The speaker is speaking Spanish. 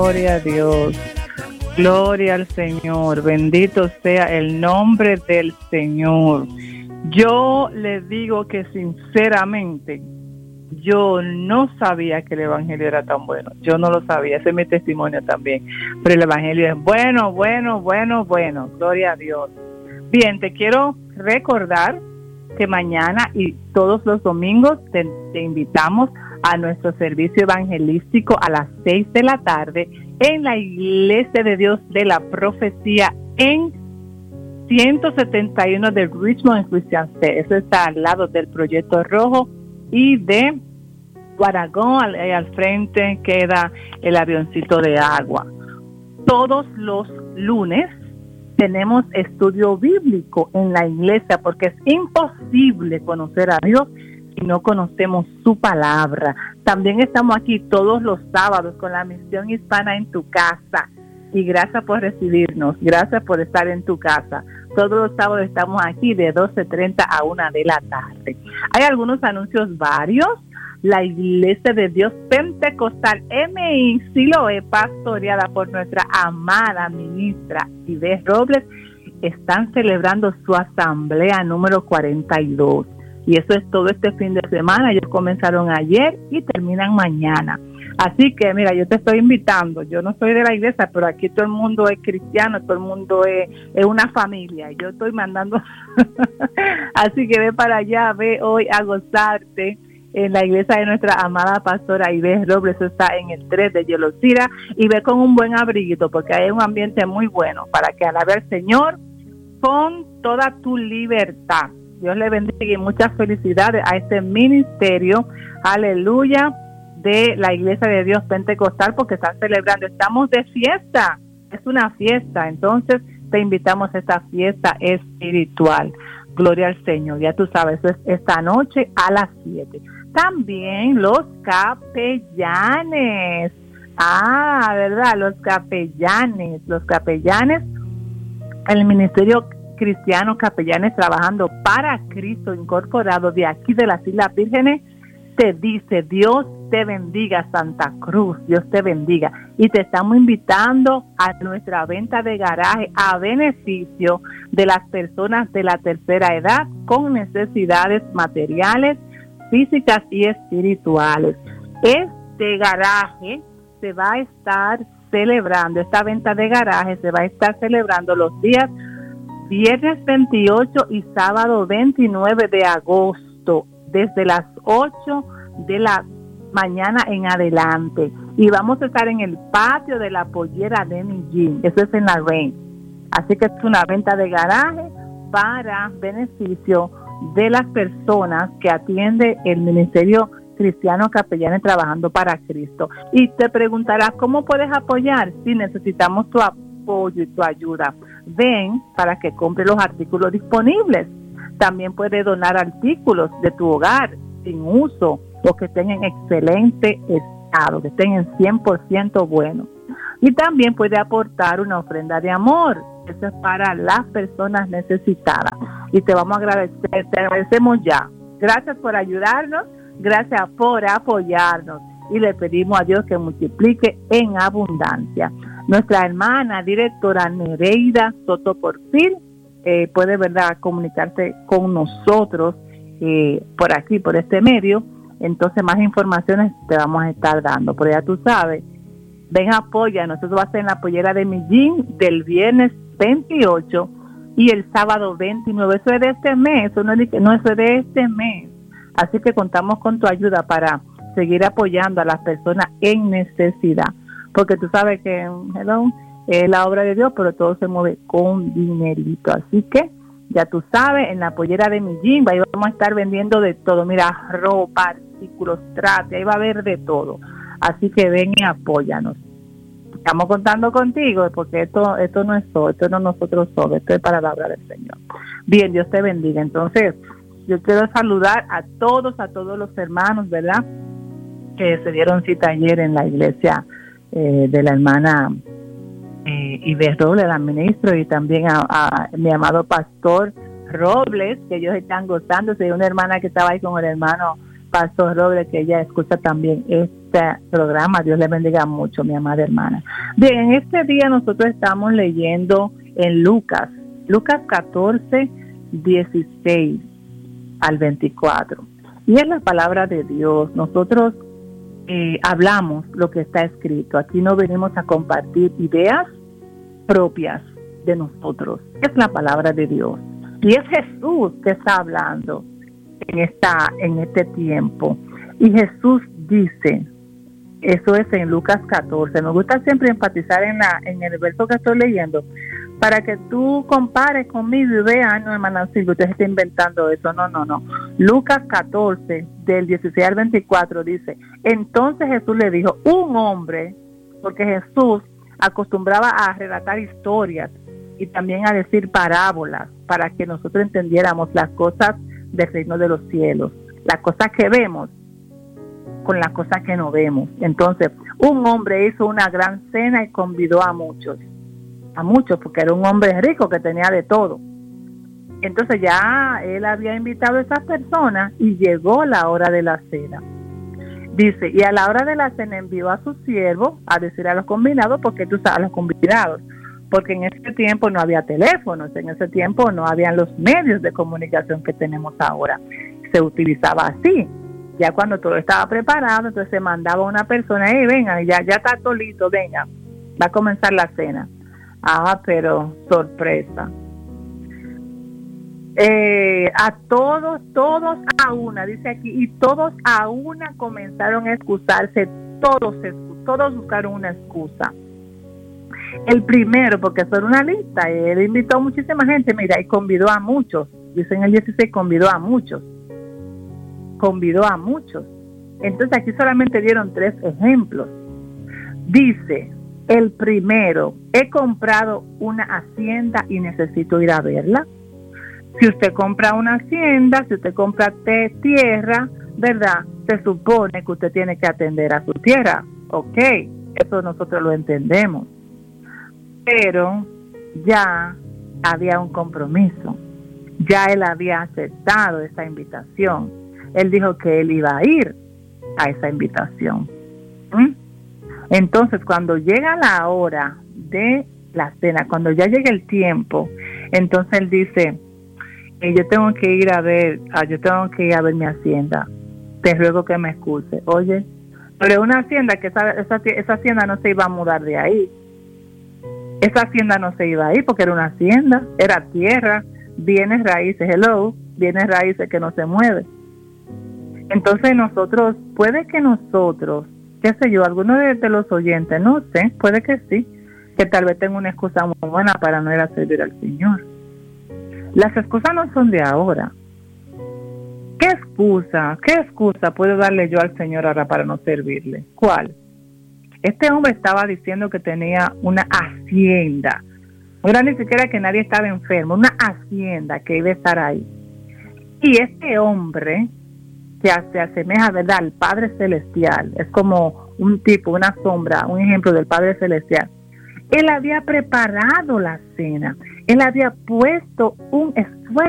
Gloria a Dios. Gloria al Señor. Bendito sea el nombre del Señor. Yo les digo que sinceramente, yo no sabía que el Evangelio era tan bueno. Yo no lo sabía. Ese es mi testimonio también. Pero el Evangelio es bueno. Gloria a Dios. Bien, te quiero recordar que mañana y todos los domingos te invitamos a nuestro servicio evangelístico a las 6 de la tarde en la Iglesia de Dios de la Profecía en 171 de Richmond Christian Center. Eso está al lado del Proyecto Rojo y de Guaragón, al frente queda el avioncito de agua. Todos los lunes tenemos estudio bíblico en la iglesia porque es imposible conocer a Dios si no conocemos su palabra. También estamos aquí todos los sábados con la Misión Hispana en tu casa. Y gracias por recibirnos, gracias por estar en tu casa. Todos los sábados estamos aquí de 12:30 a 1 de la tarde. Hay algunos anuncios varios. La Iglesia de Dios Pentecostal MI Siloé, pastoreada por nuestra amada ministra Ivette Robles, están celebrando su asamblea número 42. Y eso es todo este fin de semana. Ellos comenzaron ayer y terminan mañana. Así que, mira, yo te estoy invitando. Yo no soy de la iglesia, pero aquí todo el mundo es cristiano, todo el mundo es una familia. Yo estoy mandando. Así que ve para allá, ve hoy a gozarte en la iglesia de nuestra amada pastora Ivette Robles. Eso está en el 3 de Yelocira. Y ve con un buen abriguito, porque hay un ambiente muy bueno para que alabe al Señor con toda tu libertad. Dios le bendiga y muchas felicidades a este ministerio, aleluya, de la Iglesia de Dios Pentecostal, porque están celebrando, estamos de fiesta, es una fiesta, entonces te invitamos a esta fiesta espiritual. Gloria al Señor, ya tú sabes, es esta noche a las 7. También los capellanes, ¿verdad? Los capellanes, el ministerio cristiano Capellanes Trabajando para Cristo Incorporado de aquí de las Islas Vírgenes, te dice: Dios te bendiga, Santa Cruz, Dios te bendiga. Y te estamos invitando a nuestra venta de garaje a beneficio de las personas de la tercera edad con necesidades materiales, físicas y espirituales. Este garaje se va a estar celebrando, esta venta de garaje se va a estar celebrando los días viernes 28 y sábado 29 de agosto, desde las 8 de la mañana en adelante. Y vamos a estar en el patio de la pollera de Millín, eso es en la Reign. Así que es una venta de garaje para beneficio de las personas que atiende el Ministerio Cristiano Capellanes Trabajando para Cristo. Y te preguntarás, ¿cómo puedes apoyar? Si necesitamos tu apoyo y tu ayuda, ven para que compre los artículos disponibles. También puede donar artículos de tu hogar sin uso o que estén en excelente estado, que estén en 100% buenos. Y también puede aportar una ofrenda de amor. Eso es para las personas necesitadas. Y te vamos a agradecer, te agradecemos ya. Gracias por ayudarnos, gracias por apoyarnos. Y le pedimos a Dios que multiplique en abundancia. Nuestra hermana directora Nereida Soto Porfil puede, ¿verdad?, comunicarse con nosotros por aquí, por este medio. Entonces más informaciones te vamos a estar dando. Pero ya tú sabes, ven, apoya. Nosotros va a ser en la pollera de Millín del viernes 28 y el sábado 29. Eso es de este mes, eso no es de este mes. Así que contamos con tu ayuda para seguir apoyando a las personas en necesidad. Porque tú sabes que es la obra de Dios, pero todo se mueve con dinerito. Así que ya tú sabes, en la pollera de Millín, ahí vamos a estar vendiendo de todo. Mira, ropa, artículos, trate, ahí va a haber de todo. Así que ven y apóyanos. Estamos contando contigo, porque esto no es todo, esto no nosotros somos, esto es para la obra del Señor. Bien, Dios te bendiga. Entonces, yo quiero saludar a todos los hermanos, ¿verdad?, que se dieron cita ayer en la iglesia de la hermana Ivette Robles, la ministra, y también a mi amado pastor Robles, que ellos están gozándose. Una hermana que estaba ahí con el hermano Pastor Robles, que ella escucha también este programa. Dios le bendiga mucho, mi amada hermana. Bien, en este día nosotros estamos leyendo en Lucas 14, 16 al 24. Y es la palabra de Dios. Nosotros hablamos lo que está escrito. Aquí no venimos a compartir ideas propias de nosotros. Es la palabra de Dios. Y es Jesús que está hablando en este tiempo. Y Jesús dice, eso es en Lucas 14. Me gusta siempre enfatizar en el verso que estoy leyendo, para que tú compares conmigo y veas, no, hermana Silvia, usted está inventando eso. No. Lucas 14, del 16 al 24, dice, entonces Jesús le dijo, un hombre, porque Jesús acostumbraba a relatar historias y también a decir parábolas, para que nosotros entendiéramos las cosas del reino de los cielos, las cosas que vemos con las cosas que no vemos. Entonces, un hombre hizo una gran cena y convidó a muchos, porque era un hombre rico que tenía de todo. Entonces ya él había invitado a esas personas y llegó la hora de la cena. Dice, y a la hora de la cena envió a sus siervos a decir a los convidados, porque tú sabes, a los convidados, porque en ese tiempo no había teléfonos, en ese tiempo no habían los medios de comunicación que tenemos ahora. Se utilizaba así. Ya cuando todo estaba preparado, entonces se mandaba una persona, venga, ya está todo listo, venga, va a comenzar la cena. Pero sorpresa. A todos a una, dice aquí, y todos a una comenzaron a excusarse, todos buscaron una excusa. El primero, porque fue una lista, él invitó a muchísima gente, mira, y convidó a muchos, dice en el 16, convidó a muchos. Entonces aquí solamente dieron 3 ejemplos. Dice, el primero, he comprado una hacienda y necesito ir a verla. Si usted compra una hacienda, si usted compra tierra, ¿verdad? Se supone que usted tiene que atender a su tierra. Ok, eso nosotros lo entendemos. Pero ya había un compromiso. Ya él había aceptado esa invitación. Él dijo que él iba a ir a esa invitación. Entonces, cuando llega la hora de la cena, cuando ya llega el tiempo, entonces él dice, yo tengo que ir a ver mi hacienda. Te ruego que me excuse. Oye, pero una hacienda que esa hacienda no se iba a mudar de ahí. Esa hacienda no se iba a ir porque era una hacienda, era tierra, bienes raíces, bienes raíces que no se mueven. Entonces puede que nosotros, qué sé yo, algunos de los oyentes, no sé, puede que sí, que tal vez tenga una excusa muy buena para no ir a servir al Señor. Las excusas no son de ahora. ¿Qué excusa puedo darle yo al Señor ahora para no servirle? ¿Cuál? Este hombre estaba diciendo que tenía una hacienda. No era ni siquiera que nadie estaba enfermo, una hacienda que iba a estar ahí. Y este hombre que se asemeja, ¿verdad?, al Padre Celestial, es como un tipo, una sombra, un ejemplo del Padre Celestial. Él había preparado la cena, él había puesto un esfuerzo